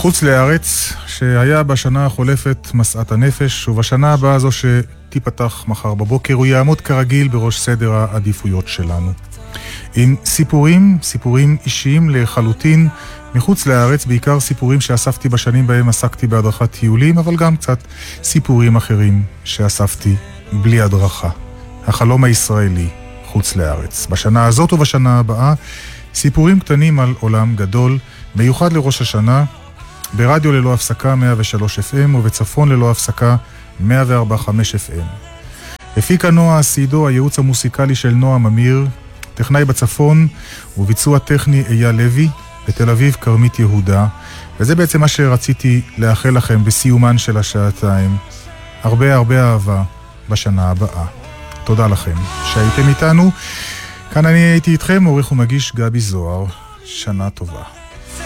חוץ לארץ, שהיה בשנה החולפת מסעת הנפש, ובשנה הבאה זו שתיפתח מחר בבוקר, הוא יעמוד כרגיל בראש סדר העדיפויות שלנו. עם סיפורים אישיים לחלוטין, מחוץ לארץ, בעיקר סיפורים שאספתי בשנים בהם עסקתי בהדרכת טיולים, אבל גם קצת סיפורים אחרים שאספתי בלי הדרכה. החלום הישראלי, חוץ לארץ. בשנה הזאת ובשנה הבאה, סיפורים קטנים על עולם גדול, מיוחד לראש השנה, ברדיו ללא הפסקה 103 FM ובצפון ללא הפסקה 104.5 FM. הפיקה נועה סידו, הייעוץ המוסיקלי של נועה ממיר, טכנאי בצפון וביצוע טכני אייל לוי, בתל אביב קרמית יהודה, וזה בעצם מה שרציתי לאחל לכם בסיומן של השעתיים. הרבה אהבה בשנה הבאה. תודה לכם שהייתם איתנו. כאן אני הייתי איתכם, עורך ומגיש גבי זוהר. שנה טובה.